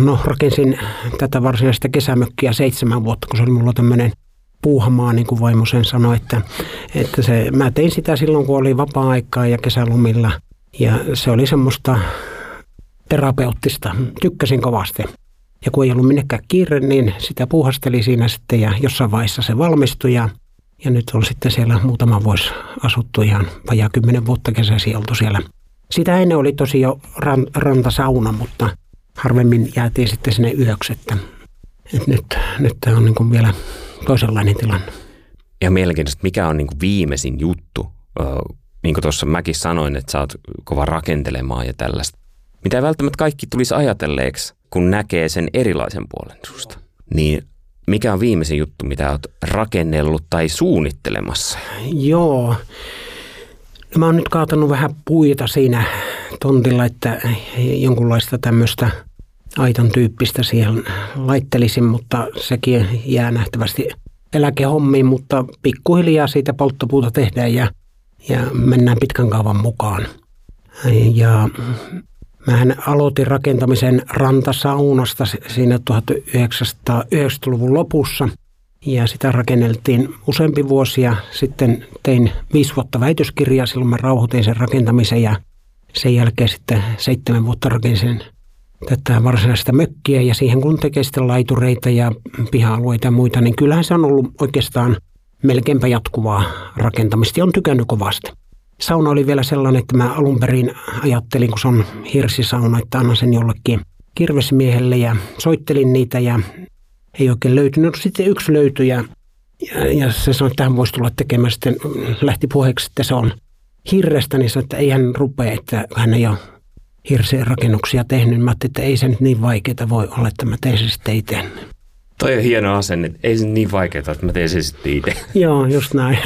No rakensin tätä varsinaista kesämökkiä 7 vuotta, kun se oli mulla tämmöinen puuhamaa, niin kuin vaimo sen sanoi, että mä tein sitä silloin, kun oli vapaa-aikaa ja kesälomilla. Ja se oli semmoista terapeuttista. Tykkäsin kovasti. Ja kun ei ollut minnekään kiire, niin sitä puuhasteli siinä sitten ja jossain vaiheessa se valmistui. Ja nyt on sitten siellä muutama vuosi asuttu ihan vajaa 10 vuotta kesäsi oltu siellä. Sitä ennen oli tosi jo rantasauna, mutta harvemmin jäätiin sitten sinne yöksi. Että nyt tämä on niin kuin vielä toisenlainen tilanne. Ja mielenkiintoista, mikä on niin kuin viimeisin juttu? Niin kuin tuossa mäkin sanoin, että sä oot kova rakentelemaan ja tällaista. Mitä välttämättä kaikki tulisi ajatelleeksi, kun näkee sen erilaisen puolen susta. Niin mikä on viimeisin juttu, mitä oot rakennellut tai suunnittelemassa? Joo. Mä oon nyt kaatanut vähän puita siinä tontilla, että jonkunlaista tämmöistä aitan tyyppistä siihen laittelisin, mutta sekin jää nähtävästi eläkehommiin, mutta pikkuhiljaa siitä polttopuuta tehdään ja mennään pitkän kaavan mukaan. Ja mähän aloitin rakentamisen rantasaunasta siinä 1990-luvun lopussa ja sitä rakenneltiin useampi vuosia. Sitten tein 5 vuotta väitöskirjaa, silloin mä rauhoitin sen rakentamisen ja sen jälkeen sitten 7 vuotta rakensin tätä varsinaista mökkiä ja siihen kun tekee sitten laitureita ja piha-alueita ja muita, niin kyllähän se on ollut oikeastaan melkeinpä jatkuvaa rakentamista ja on tykännyt kovasti. Sauna oli vielä sellainen, että mä alun perin ajattelin, kun se on hirsisauna, että annan sen jollekin kirvesmiehelle ja soittelin niitä ja ei oikein löytynyt. Sitten yksi löytyi ja se sanoi, että tähän voisi tulla tekemään. Sitten lähti puheeksi, että se on hirrestä, niin sanoi, että ei hän rupea, että hän ei ole hirsirakennuksia tehnyt. Mä ajattelin, että ei se nyt niin vaikeaa voi olla, että mä tein se sitten itse. Toi on hieno asenne, että ei se niin vaikeaa, että mä tein se sitten itse. Joo, just näin.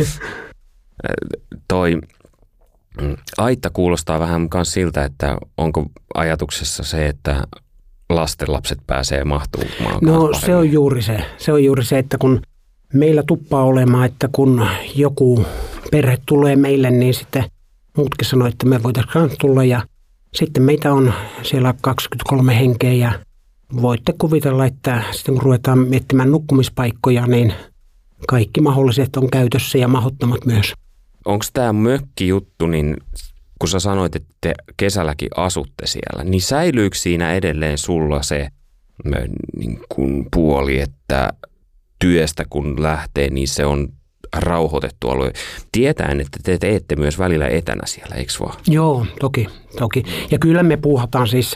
Toi aitta kuulostaa vähän myös siltä, että onko ajatuksessa se, että lastenlapset pääsee mahtumaan. No se on juuri se. Se on juuri se, että kun meillä tuppaa olemaan, että kun joku perhe tulee meille, niin sitten muutkin sanoo, että me voitaisiin tulla. Ja sitten meitä on siellä 23 henkeä ja voitte kuvitella, että sitten kun ruvetaan miettimään nukkumispaikkoja, niin kaikki mahdolliset on käytössä ja mahdottomat myös. Onko tämä mökkijuttu, niin kun sä sanoit, että te kesälläkin asutte siellä, niin säilyykö siinä edelleen sulla se niin kuin puoli, että työstä kun lähtee, niin se on rauhoitettu alue? Tietäen, että te teette myös välillä etänä siellä, eikö vaan? Joo, toki. Ja kyllä me puuhataan siis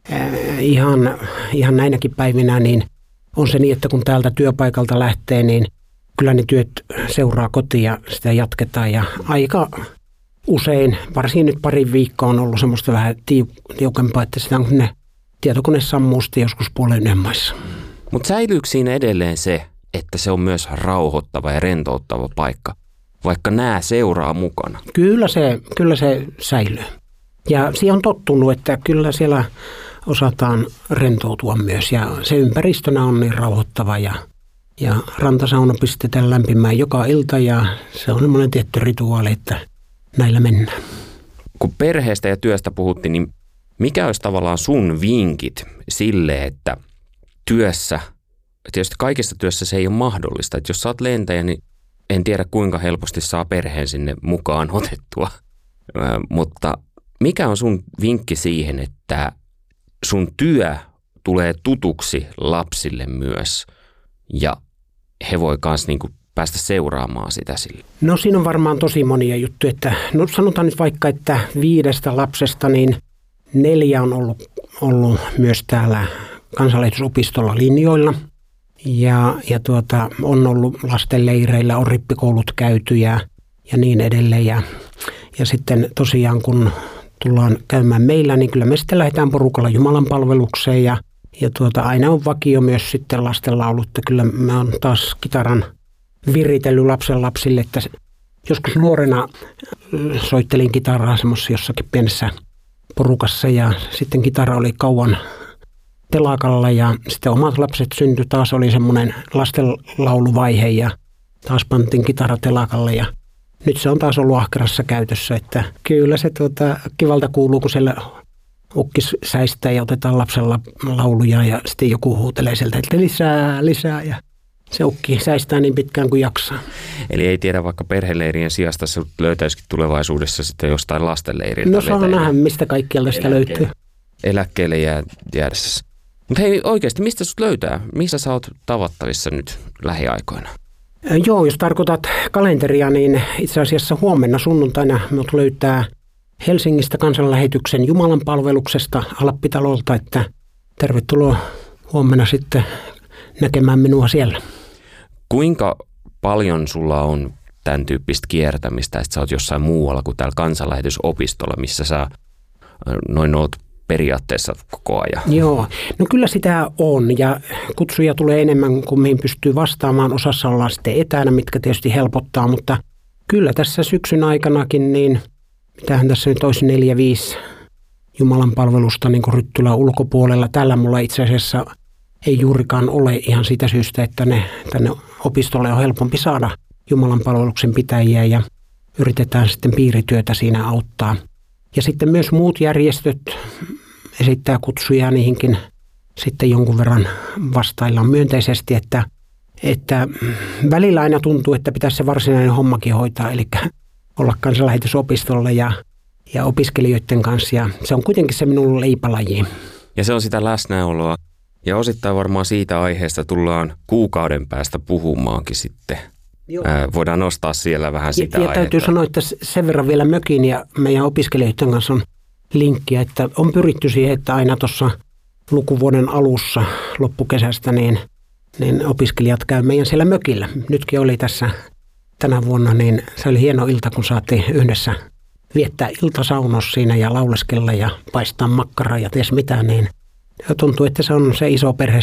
ihan näinäkin päivinä, niin on se niin, että kun täältä työpaikalta lähtee, niin kyllä ne työt seuraa kotiin ja sitä jatketaan ja aika usein, varsin nyt pari viikkoa on ollut semmoista vähän tiukempaa, että sitä on ne tietokone sammuu sitten joskus puolen maissa. Mutta säilyykö siinä edelleen se, että se on myös rauhoittava ja rentouttava paikka, vaikka nämä seuraa mukana? Kyllä se säilyy. Ja siihen on tottunut, että kyllä siellä osataan rentoutua myös ja se ympäristönä on niin rauhoittava ja rantasauna pistetään lämpimään joka ilta ja se on semmoinen tietty rituaali, että näillä mennään. Kun perheestä ja työstä puhuttiin, niin mikä olisi tavallaan sun vinkit sille, että työssä, tietysti kaikessa työssä se ei ole mahdollista, että jos sä oot lentäjä, niin en tiedä kuinka helposti saa perheen sinne mukaan otettua, mutta mikä on sun vinkki siihen, että sun työ tulee tutuksi lapsille myös ja he voi myös niinku päästä seuraamaan sitä sille? No siinä on varmaan tosi monia juttuja, että no sanotaan nyt vaikka, että 5 lapsesta niin 4 on ollut myös täällä kansanlähetysopistolla linjoilla ja on ollut lastenleireillä, on rippikoulut käyty ja niin edelleen ja sitten tosiaan kun tullaan käymään meillä, niin kyllä me sitten lähdetään porukalla Jumalan palvelukseen ja aina on vakio myös sitten lastenlaulut, että kyllä mä oon taas kitaran viritellyt lapsille, että joskus nuorena soittelin kitaraa semmoisessa jossakin pienessä porukassa ja sitten kitara oli kauan telakalla ja sitten omat lapset syntyi, taas oli semmoinen lastenlauluvaihe ja taas pantiin kitara telakalle ja nyt se on taas ollut ahkerassa käytössä, että kyllä se kivalta kuuluu, kun siellä ukki säistää ja otetaan lapsella lauluja ja sitten joku huutelee sieltä, että lisää ja se ukki säistää niin pitkään kuin jaksaa. Eli ei tiedä vaikka perheleirien sijasta se löytäisikin tulevaisuudessa sitten jostain lastenleiriltä. No saa nähdä, mistä kaikkialta sitä löytyy. Eläkkeelle jäädessä. Mutta hei oikeasti, mistä sut löytää? Missä sä oot tavattavissa nyt lähiaikoina? Joo, jos tarkoitat kalenteria, niin itse asiassa huomenna sunnuntaina minut löytää Helsingistä kansanlähetyksen Jumalanpalveluksesta Alppitalolta, että tervetuloa huomenna sitten näkemään minua siellä. Kuinka paljon sulla on tämän tyyppistä kiertämistä, että sä oot jossain muualla kuin täällä kansanlähetysopistolla, missä sä noin oot periaatteessa koko ajan? Joo, no kyllä sitä on ja kutsuja tulee enemmän kuin mihin pystyy vastaamaan. Osassa ollaan sitten etänä, mitkä tietysti helpottaa, mutta kyllä tässä syksyn aikanakin, niin mitähän tässä nyt olisi 4-5 Jumalanpalvelusta niin kuin Ryttylän ulkopuolella. Tällä mulla itse asiassa ei juurikaan ole ihan siitä syystä, että tänne opistolle on helpompi saada Jumalanpalveluksen pitäjiä ja yritetään sitten piirityötä siinä auttaa. Ja sitten myös muut järjestöt esittää kutsuja, niihinkin sitten jonkun verran vastaillaan myönteisesti, että välillä aina tuntuu, että pitäisi se varsinainen hommakin hoitaa, eli olla kansanlähetysopistolla ja opiskelijoiden kanssa, ja se on kuitenkin se minun leipälaji. Ja se on sitä läsnäoloa, ja osittain varmaan siitä aiheesta tullaan kuukauden päästä puhumaankin sitten. Voidaan nostaa siellä vähän sitä aihetta. Täytyy sanoa, että sen verran vielä mökin ja meidän opiskelijoiden kanssa on linkkiä, että on pyritty siihen, että aina tuossa lukuvuoden alussa loppukesästä niin opiskelijat käy meidän siellä mökillä. Nytkin oli tässä tänä vuonna, niin se oli hieno ilta, kun saatiin yhdessä viettää iltasaunos siinä ja lauleskella ja paistaa makkaraa ja ties mitä, niin tuntuu, että se on se iso perhe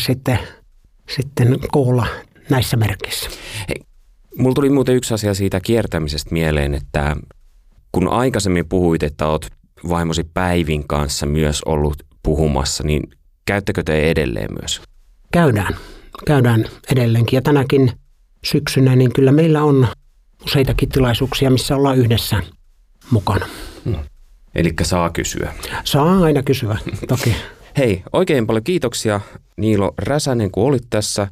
sitten koolla näissä merkeissä. Hei, mulla tuli muuten yksi asia siitä kiertämisestä mieleen, että kun aikaisemmin puhuit, että oot vaimosi Päivin kanssa myös ollut puhumassa, niin käyttekö te edelleen myös? Käydään edelleenkin ja tänäkin syksynä, niin kyllä meillä on useitakin tilaisuuksia, missä ollaan yhdessä mukana. Elikkä saa kysyä. Saa aina kysyä, toki. Hei, oikein paljon kiitoksia Niilo Räsänen, kun olit tässä.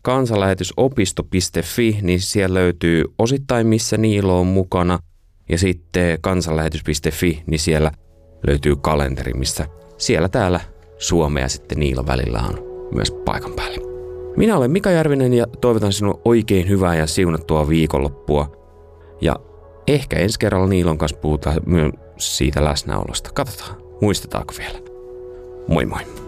Kansanlähetysopisto.fi, niin siellä löytyy osittain, missä Niilo on mukana. Ja sitten kansanlähetys.fi, niin siellä löytyy kalenteri, missä siellä täällä Suomea ja sitten Niilo välillä on myös paikan päällä. Minä olen Mika Järvinen ja toivotan sinulle oikein hyvää ja siunattua viikonloppua. Ja ehkä ensi kerralla Niilon kanssa puhutaan myös siitä läsnäolosta. Katsotaan, muistetaanko vielä. Moi moi.